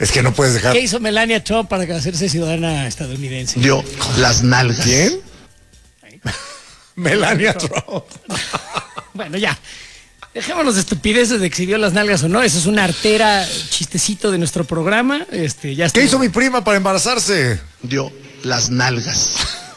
Es que no puedes dejar. ¿Qué hizo Melania Trump para hacerse ciudadana estadounidense? Dio las nalgas. ¿Quién? Melania Trump. Bueno, ya. Dejémonos de estupideces de que si dio las nalgas o no. Eso es una artera chistecito de nuestro programa. Ya está. ¿Qué hizo mi prima para embarazarse? Dio las nalgas.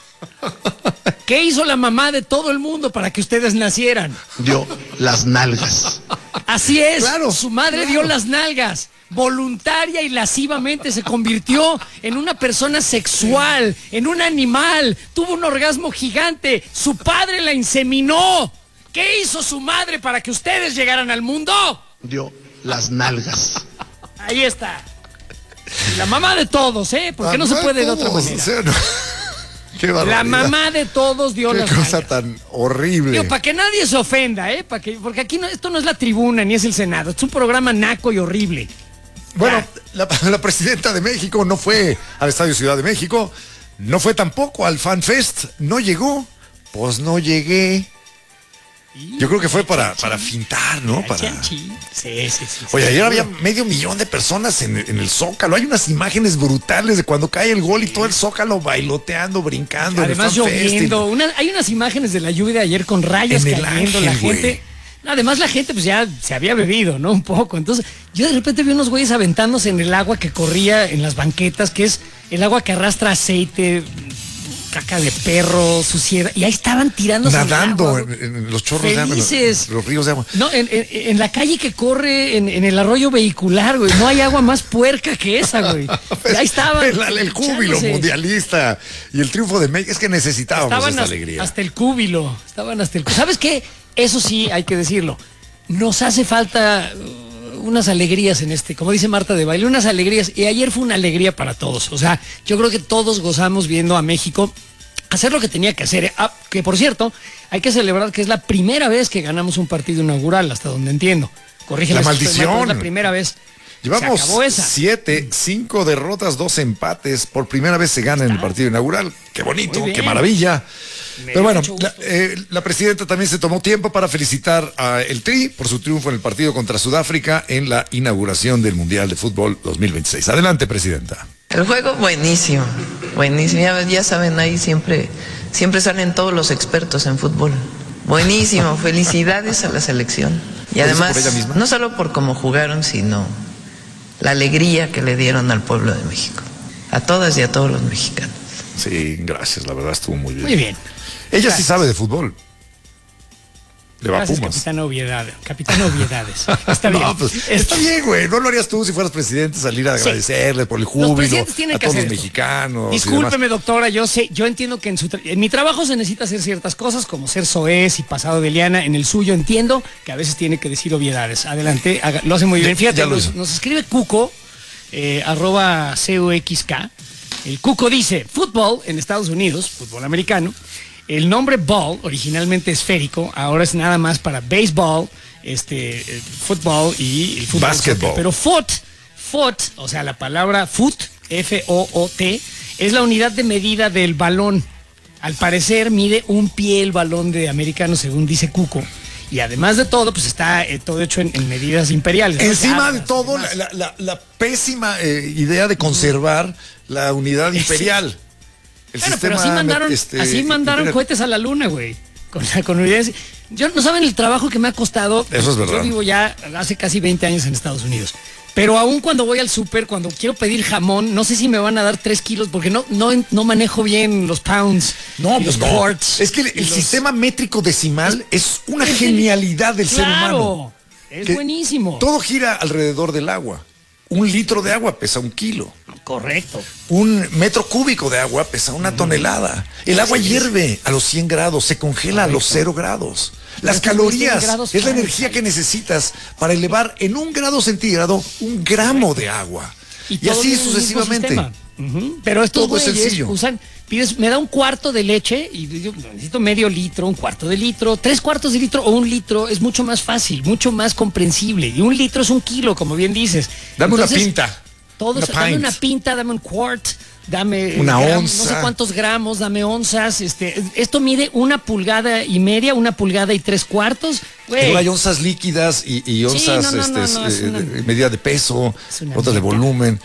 ¿Qué hizo la mamá de todo el mundo para que ustedes nacieran? Dio las nalgas. Así es. Claro, su madre claro. dio las nalgas. Voluntaria y lascivamente se convirtió en una persona sexual, en un animal. Tuvo un orgasmo gigante. Su padre la inseminó. ¿Qué hizo su madre para que ustedes llegaran al mundo? Dio las nalgas. Ahí está. La mamá de todos, porque no se puede de otra manera. O sea, no. Qué barbaridad. La mamá de todos dio Qué las cosa nalgas. tan horrible. Para que nadie se ofenda, porque aquí esto no es la tribuna ni es el Senado, es un programa naco y horrible. Bueno, la presidenta de México no fue al Estadio Ciudad de México, no fue tampoco al Fan Fest, no llegó, pues no llegué. Yo creo que fue para fintar, ¿no? Sí. Oye, ayer había 500,000 de personas en el Zócalo. Hay unas imágenes brutales de cuando cae el gol y todo el Zócalo bailoteando, brincando. Además en el Fan Fest. lloviendo. Hay unas imágenes de la lluvia de ayer con rayos En el cayendo. Ángel, La gente. güey. Además la gente pues ya se había bebido, ¿no? Un poco. Entonces yo de repente vi unos güeyes aventándose en el agua que corría en las banquetas, que es el agua que arrastra aceite, caca de perro, suciedad. Y ahí estaban tirándose Nadando en el agua, en los chorros de agua, felices. los ríos de agua. No, en la calle que corre, en el arroyo vehicular, güey. No hay agua más puerca que esa, güey. Y ahí estaban. El júbilo echándose. mundialista y el triunfo de México. Es que necesitábamos Estaban esta hasta, alegría. hasta el cúbilo. ¿Sabes qué? Eso sí, hay que decirlo. Nos hace falta unas alegrías como dice Marta de Baile, unas alegrías. Y ayer fue una alegría para todos. O sea, yo creo que todos gozamos viendo a México hacer lo que tenía que hacer. Que por cierto, hay que celebrar que es la primera vez que ganamos un partido inaugural, hasta donde entiendo. Corrígeme. La si estoy mal, maldición. pero es la primera vez. Llevamos Se acabó esa. 7, 5 derrotas, 2 empates. Por primera vez se gana en el partido inaugural. Qué bonito, Muy bien. qué maravilla. Me Pero dio bueno, mucho gusto. la presidenta también se tomó tiempo para felicitar a el Tri por su triunfo en el partido contra Sudáfrica en la inauguración del Mundial de Fútbol 2026. Adelante, presidenta. El juego buenísimo, buenísimo. Ya saben, ahí siempre salen todos los expertos en fútbol. Buenísimo, felicidades a la selección. Y ¿Lo dice además, por ella misma? no solo por cómo jugaron, sino la alegría que le dieron al pueblo de México. A todas y a todos los mexicanos. Sí, gracias, la verdad estuvo muy bien. Muy bien. Ella sí sabe de fútbol. Le va a Gracias, Pumas. Capitán Obviedades. Está bien. No, pues, está bien, güey. No lo harías tú si fueras presidente, salir a agradecerle por el júbilo presidentes tienen a que todos hacer los esto. mexicanos. Discúlpeme, doctora, yo entiendo que en mi trabajo se necesita hacer ciertas cosas, como ser soez y pasado de liana. En el suyo entiendo que a veces tiene que decir obviedades. Adelante, lo hace muy bien. Fíjate, ya lo hizo. nos escribe Cuco, @CUXK. El Cuco dice, fútbol en Estados Unidos, fútbol americano, el nombre ball, originalmente esférico, ahora es nada más para béisbol, fútbol y el fútbol. Basketball. Pero foot, o sea, la palabra foot, F-O-O-T, es la unidad de medida del balón. Al parecer mide un pie el balón de americano, según dice Cuco. Y además de todo, pues está todo hecho en medidas imperiales, ¿no? Encima de Yardas, todo, demás. la pésima idea de conservar la unidad imperial. El Bueno, pero así sistema, mandaron imperial. cohetes a la luna, güey. Con unidades. Yo no saben el trabajo que me ha costado. Eso es verdad. Yo vivo ya hace casi 20 años en Estados Unidos. Pero aún cuando voy al súper, cuando quiero pedir jamón, no sé si me van a dar 3 kilos porque no manejo bien los pounds. No, y pues los no. quarts. Es que el sistema métrico decimal es una genialidad del ser humano. Es Que buenísimo. Todo gira alrededor del agua. 1 litro de agua pesa 1 kilo. Correcto. 1 metro cúbico de agua pesa 1 tonelada. El agua hierve a los 100 grados, se congela a los 0 grados. Las Pero calorías 100 grados es la caen. energía que necesitas para elevar en 1 grado centígrado 1 gramo de agua. Y todo así viene del mismo sucesivamente. sistema. Ujú. Pero estos Todo es güeyes sencillo. me da 1/4 de leche y yo necesito medio litro, 1/4 de litro, 3/4 de litro o 1 litro. Es mucho más fácil, mucho más comprensible. Y 1 litro es 1 kilo, como bien dices. Dame Entonces, una pinta. Dame pint. una pinta, dame un quart, dame Una gramos, onza. no sé cuántos gramos, dame onzas. Esto mide 1,5 pulgadas, 1,3 pulgadas. Güey. Luego hay onzas líquidas y onzas no, es una- medida de peso, Es una otras de mierda. volumen.